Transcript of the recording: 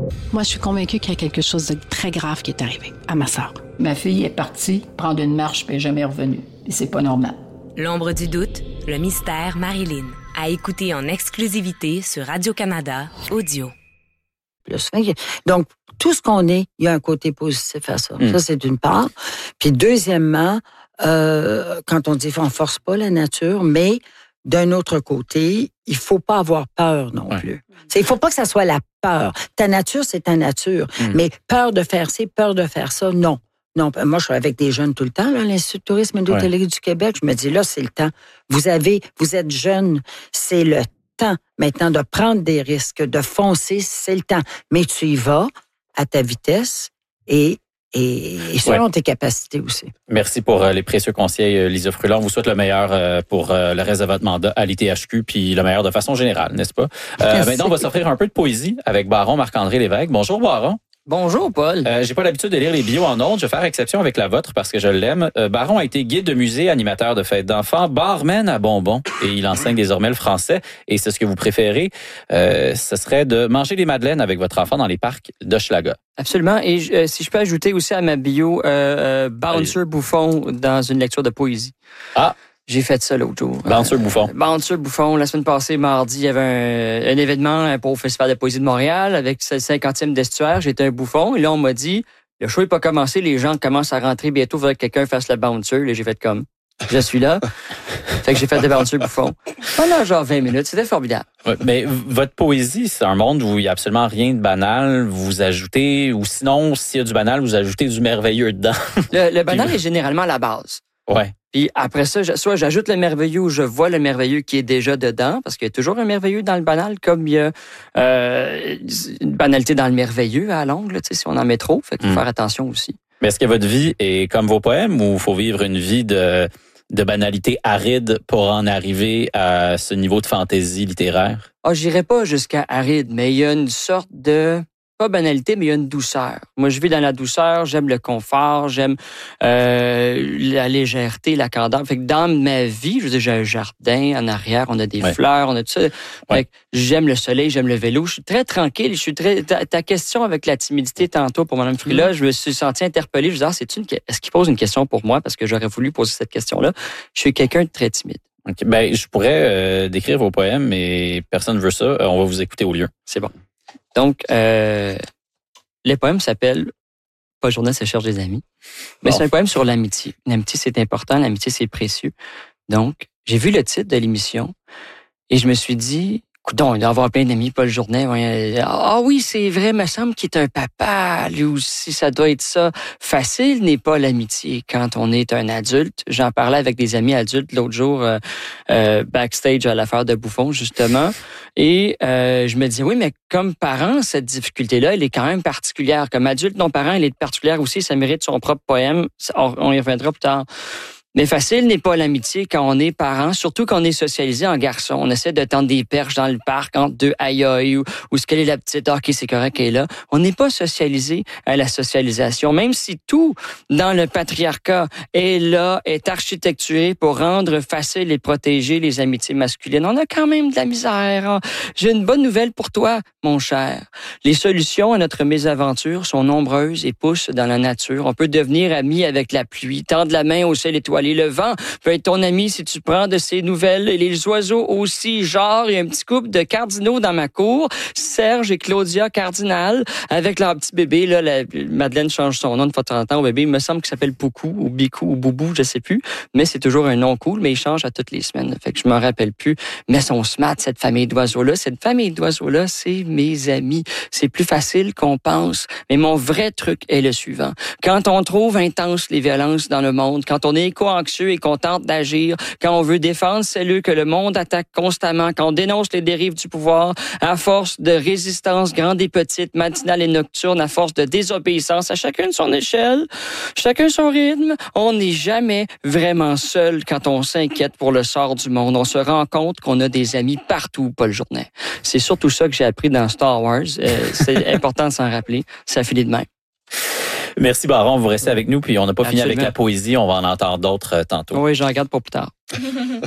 Moi, je suis convaincue qu'il y a quelque chose de très grave qui est arrivé à ma sœur. Ma fille est partie prendre une marche puis elle n'est jamais revenue. Et c'est pas normal. L'ombre du doute, le mystère Marilyn. À écouter en exclusivité sur Radio-Canada Audio. Donc, tout ce qu'on est, il y a un côté positif à ça. Ça, c'est d'une part. Puis deuxièmement, quand on dit qu'on force pas la nature, mais d'un autre côté, il faut pas avoir peur non plus. Il faut pas que ça soit la peur. Ta nature, c'est ta nature. Mais peur de faire ci, peur de faire ça, non. Non, moi, je suis avec des jeunes tout le temps, là, à l'Institut de tourisme et d'hôtellerie du Québec. Je me dis, là, c'est le temps. Vous êtes jeunes, c'est le temps maintenant de prendre des risques, de foncer, c'est le temps. Mais tu y vas à ta vitesse et selon tes capacités aussi. Merci pour les précieux conseils, Lisa Fruland. On vous souhaite le meilleur pour le reste de votre mandat à l'ITHQ, puis le meilleur de façon générale, n'est-ce pas? Maintenant, on va s'offrir un peu de poésie avec Baron Marc-André Lévesque. Bonjour, Baron. Bonjour, Paul. J'ai pas l'habitude de lire les bios en ordre. Je vais faire exception avec la vôtre parce que je l'aime. Baron a été guide de musée, animateur de fêtes d'enfants, barman à bonbons et il enseigne désormais le français. Et c'est ce que vous préférez, ce serait de manger des madeleines avec votre enfant dans les parcs d'Hochelaga. Absolument. Et si je peux ajouter aussi à ma bio, Bouncer Bouffon dans une lecture de poésie. Ah! J'ai fait ça l'autre jour. Bouncer Bouffon. Bouncer Bouffon. La semaine passée, mardi, il y avait un événement pour le Festival de poésie de Montréal avec le 50e d'Estuaire. J'étais un bouffon. Et là, on m'a dit, le show n'est pas commencé, les gens commencent à rentrer bientôt. Il faudrait que quelqu'un fasse le bouncer. Et j'ai fait comme, je suis là. Fait que j'ai fait le Bouncer Bouffon. Pendant genre 20 minutes. C'était formidable. Ouais, mais votre poésie, c'est un monde où il n'y a absolument rien de banal. Vous ajoutez, ou sinon, s'il y a du banal, vous ajoutez du merveilleux dedans. Le banal est généralement la base. Ouais. Puis après ça, soit j'ajoute le merveilleux ou je vois le merveilleux qui est déjà dedans, parce qu'il y a toujours un merveilleux dans le banal, comme il y a une banalité dans le merveilleux à l'ongle, si on en met trop, fait qu'il faut faire attention aussi. Mais est-ce que votre vie est comme vos poèmes ou il faut vivre une vie de banalité aride pour en arriver à ce niveau de fantaisie littéraire? Ah, j'irais pas jusqu'à aride, mais il y a une sorte de... Pas banalité, mais il y a une douceur. Moi, je vis dans la douceur, j'aime le confort, j'aime la légèreté, la candeur. Fait que dans ma vie, je veux dire, j'ai un jardin en arrière, on a des fleurs, on a tout ça. Fait que j'aime le soleil, j'aime le vélo. Je suis très tranquille, je suis très... Ta question avec la timidité tantôt pour Mme Frila, je me suis senti interpellé. Je me disais, est-ce qu'il pose une question pour moi? Parce que j'aurais voulu poser cette question-là. Je suis quelqu'un de très timide. Okay. Ben, je pourrais décrire vos poèmes, mais personne ne veut ça. On va vous écouter au lieu. C'est bon. Donc, les poèmes s'appellent « Pas journée, ça cherche des amis ». Mais c'est un poème sur l'amitié. L'amitié, c'est important. L'amitié, c'est précieux. Donc, j'ai vu le titre de l'émission et je me suis dit, coudonc, il doit avoir plein d'amis, Paul Journet. Ah oui, c'est vrai, me semble qu'il est un papa. Lui aussi, ça doit être ça. Facile n'est pas l'amitié quand on est un adulte. J'en parlais avec des amis adultes l'autre jour, backstage à l'affaire de Bouffon, justement. Et je me disais, oui, mais comme parent, cette difficulté-là, elle est quand même particulière. Comme adulte non parent, elle est particulière aussi. Ça mérite son propre poème. On y reviendra plus tard. Mais facile n'est pas l'amitié quand on est parent, surtout quand on est socialisé en garçon. On essaie de tendre des perches dans le parc entre deux aïe ou ce qu'elle est la petite, OK, c'est correct, elle est là. On n'est pas socialisé à la socialisation, même si tout dans le patriarcat est là, est architecturé pour rendre facile et protéger les amitiés masculines. On a quand même de la misère. J'ai une bonne nouvelle pour toi, mon cher. Les solutions à notre mésaventure sont nombreuses et poussent dans la nature. On peut devenir ami avec la pluie, tendre la main au ciel étoilé. Le vent peut être ton ami si tu prends de ses nouvelles. Et les oiseaux aussi. Genre, il y a un petit couple de cardinaux dans ma cour. Serge et Claudia Cardinal, avec leur petit bébé. Là, Madeleine change son nom de fois de 30 ans au bébé. Il me semble qu'il s'appelle Poucou ou Bicou ou Boubou, je sais plus. Mais c'est toujours un nom cool, mais il change à toutes les semaines. Fait que je m'en rappelle plus. Mais son smart, cette famille d'oiseaux-là. Cette famille d'oiseaux-là, c'est mes amis. C'est plus facile qu'on pense. Mais mon vrai truc est le suivant. Quand on trouve intense les violences dans le monde, quand on est anxieux et qu'on tente d'agir, quand on veut défendre celles que le monde attaque constamment, quand on dénonce les dérives du pouvoir, à force de résistance grande et petite, matinale et nocturne, à force de désobéissance, à chacun de son échelle, chacun son rythme, on n'est jamais vraiment seul quand on s'inquiète pour le sort du monde. On se rend compte qu'on a des amis partout, Paul Journet. C'est surtout ça que j'ai appris dans Star Wars. C'est important de s'en rappeler. Ça finit de même. Merci Baron, vous restez avec nous, puis on n'a pas fini avec la poésie, on va en entendre d'autres tantôt. Oui, j'en regarde pour plus tard.